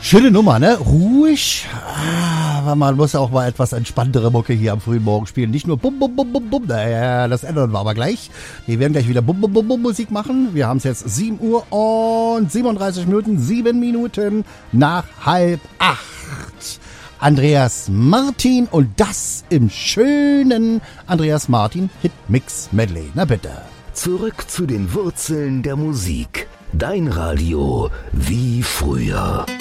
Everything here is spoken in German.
Schöne Nummer, ne? Ruhig. Aber man muss auch mal etwas entspanntere Mucke hier am frühen Morgen spielen. Nicht nur Bum, Bum, Bum, Bum, Bum. Naja, das ändern wir aber gleich. Wir werden gleich wieder Bum, Bum, Bum, Bum Musik machen. Wir haben es jetzt 7 Uhr und 37 Minuten, 7 Minuten nach 7:30. Andreas Martin und das im schönen Andreas Martin Hitmix Medley. Na bitte. Zurück zu den Wurzeln der Musik. Dein Radio wie früher.